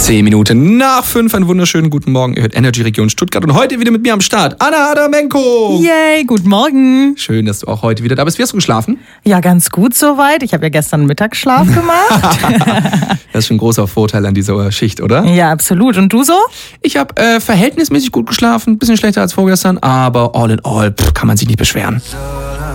10 Minuten nach 5, einen wunderschönen guten Morgen. Ihr hört Energy Region Stuttgart und heute wieder mit mir am Start, Anna Adamenko. Yay, guten Morgen. Schön, dass du auch heute wieder da bist. Wie hast du geschlafen? Ja, ganz gut soweit. Ich habe ja gestern Mittagsschlaf gemacht. Das ist schon ein großer Vorteil an dieser Schicht, oder? Ja, absolut. Und du so? Ich habe verhältnismäßig gut geschlafen, ein bisschen schlechter als vorgestern, aber all in all kann man sich nicht beschweren.